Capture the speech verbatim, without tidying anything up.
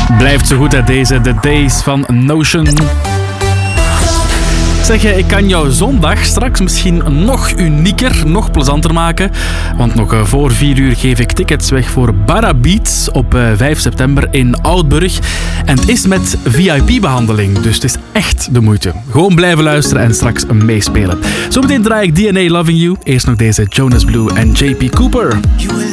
Blijft zo goed uit deze The Days van Notion. Zeg je, ik kan jouw zondag straks misschien nog unieker, nog plezanter maken. Want nog voor vier uur geef ik tickets weg voor Barra Beats op vijf september in Oudburg. En het is met V I P-behandeling, dus het is echt de moeite. Gewoon blijven luisteren en straks meespelen. Zometeen draai ik D N A Loving You. Eerst nog deze Jonas Blue en J P Cooper.